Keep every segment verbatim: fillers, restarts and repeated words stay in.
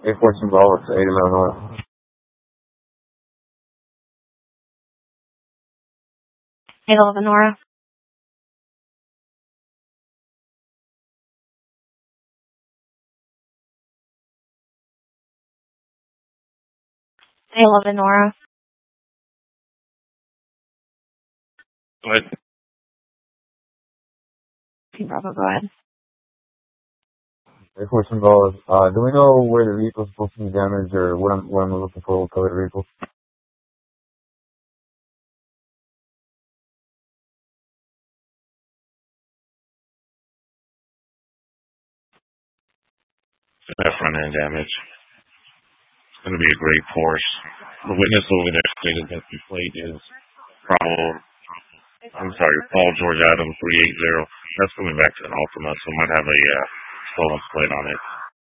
eight fourteen Bravo to eight eleven North. eight eleven Nora. eight eleven Nora. Go ahead. Bravo, go ahead. eight fourteen Bravo. Uh, do we know where the vehicle's supposed to be damaged or what I'm, what I'm looking for with colored vehicle? That front end damage. It's going to be a great Porsche. The witness over there stated that the plate is Bravo, I'm sorry, Paul George Adams three eighty. That's coming back to an Altima, so it might have a uh, stolen plate on it.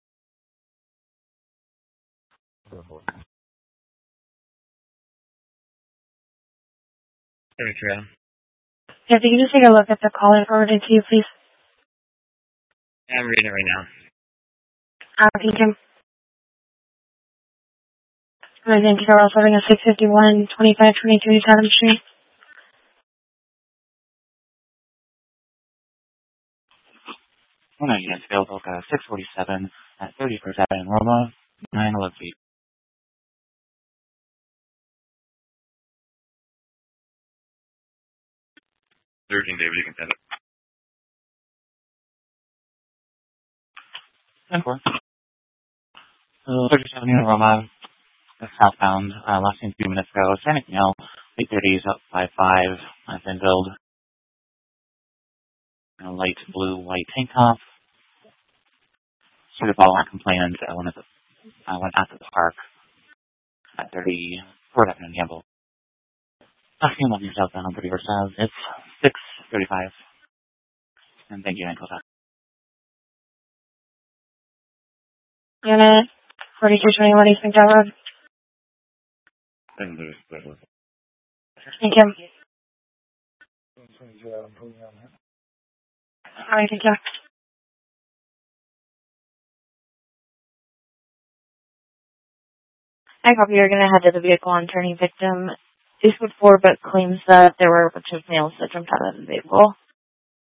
Very true. Yeah, if you can just take a look at the call I forwarded to you, please. Yeah, I'm reading it right now. Uh, thank you. My name is Carol, serving at six fifty-one, twenty-five twenty-two East Adams Street. One of units available at six forty-seven at thirty-first Avenue, Roma, nine eleven feet. thirteen, David, you can send it. ten four. Uh, thirty-first Avenue, Roma, southbound, uh, last seen a few minutes ago. San Miguel, eight thirty is up five five. I've been billed. A light blue, white tank top. Sort of all our complainants. I went at the, I went at the park at thirty-fourth Avenue, Gamble. Asking about your southbound on thirty-first Ave. It's six thirty-five. And thank you, Ankle. Unit forty-two twenty-one East McDowell Road. And there's the Thank you. Alright, thank you. I copy you're going to head to the vehicle on turning victim Eastwood four, but claims that there were a bunch of males that jumped out of the vehicle.